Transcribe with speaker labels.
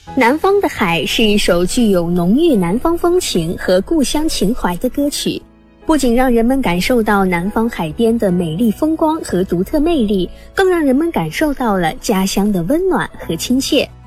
Speaker 1: 南方的海是一首具有浓郁南方风情和故乡情怀的歌曲，不仅让人们感受到南方海边的美丽风光和独特魅力，更让人们感受到了家乡的温暖和亲切。